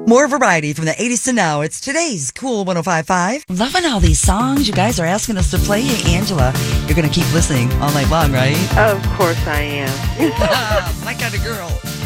More variety from the 80s to now. It's today's Cool 105.5. Loving all these songs you guys are asking us to play. Hey, Angela, you're going to keep listening all night long, right? Of course I am. My kind of girl.